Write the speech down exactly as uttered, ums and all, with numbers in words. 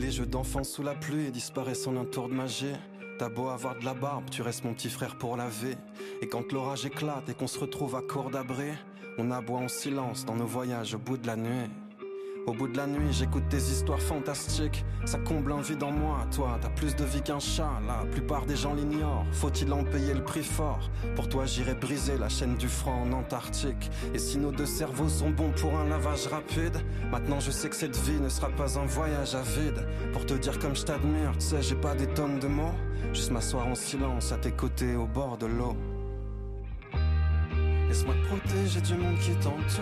des jeux d'enfants sous la pluie disparaissent en un tour de magie. T'as beau avoir de la barbe, tu restes mon petit frère pour laver. Et quand l'orage éclate et qu'on se retrouve à court d'abri, on aboie en silence dans nos voyages au bout de la nuit. Au bout de la nuit, j'écoute tes histoires fantastiques. Ça comble un vide en moi, toi, t'as plus de vie qu'un chat. La plupart des gens l'ignorent, faut-il en payer le prix fort? Pour toi j'irai briser la chaîne du franc en Antarctique. Et si nos deux cerveaux sont bons pour un lavage rapide, maintenant je sais que cette vie ne sera pas un voyage à vide. Pour te dire comme je t'admire, tu sais j'ai pas des tonnes de mots. Juste m'asseoir en silence à tes côtés au bord de l'eau. Laisse-moi te protéger du monde qui t'entoure.